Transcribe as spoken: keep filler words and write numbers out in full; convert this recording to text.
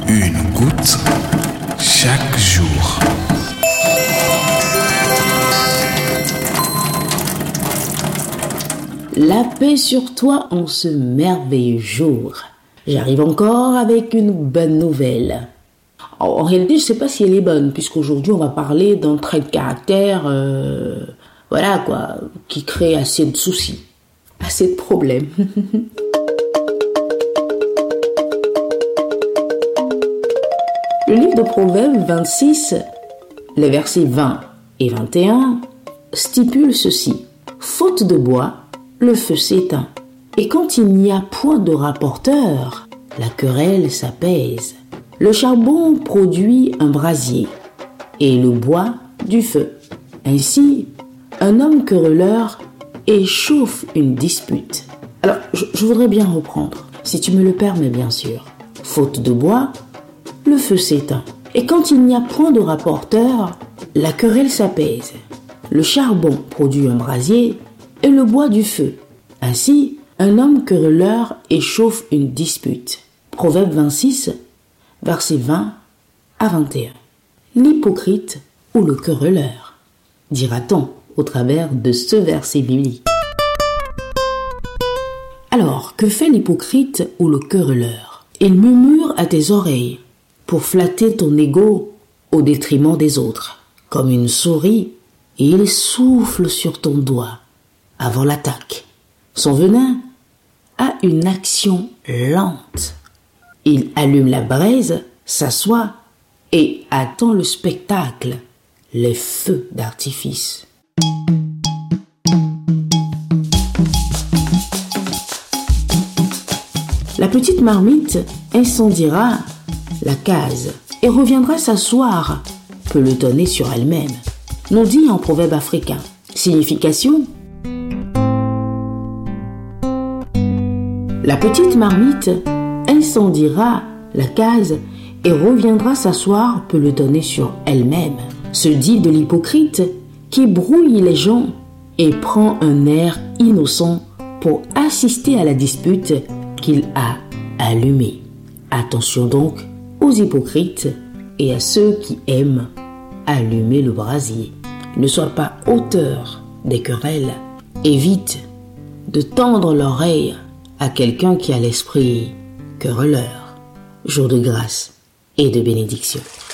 Une goutte chaque jour. La paix sur toi en ce merveilleux jour. J'arrive encore avec une bonne nouvelle. En réalité, je ne sais pas si elle est bonne, puisqu'aujourd'hui, on va parler d'un trait de caractère, euh, voilà quoi, qui crée assez de soucis, assez de problèmes. Le livre de Proverbes vingt-six, les versets vingt et vingt et un, stipule ceci. Faute de bois, le feu s'éteint. Et quand il n'y a point de rapporteur, la querelle s'apaise. Le charbon produit un brasier et le bois du feu. Ainsi, un homme querelleur échauffe une dispute. Alors, je, je voudrais bien reprendre, si tu me le permets bien sûr. Faute de bois, le feu s'éteint. Et quand il n'y a point de rapporteur, la querelle s'apaise. Le charbon produit un brasier et le bois du feu. Ainsi, un homme querelleur échauffe une dispute. Proverbe vingt-six, versets vingt à vingt et un. L'hypocrite ou le querelleur, dira-t-on au travers de ce verset biblique. Alors, que fait l'hypocrite ou le querelleur? Il murmure à tes oreilles pour flatter ton ego au détriment des autres. Comme une souris, il souffle sur ton doigt avant l'attaque. Son venin a une action lente. Il allume la braise, s'assoit et attend le spectacle, les feux d'artifice. La petite marmite incendiera la case et reviendra s'asseoir, pelotonnée sur elle-même. Nous dit en proverbe africain. Signification: la petite marmite incendiera la case et reviendra s'asseoir pelotonnée sur elle-même. Se dit de l'hypocrite qui brouille les gens et prend un air innocent pour assister à la dispute qu'il a allumée. Attention donc aux hypocrites et à ceux qui aiment allumer le brasier. Ne sois pas auteur des querelles. Évite de tendre l'oreille à quelqu'un qui a l'esprit querelleur. Jour de grâce et de bénédiction.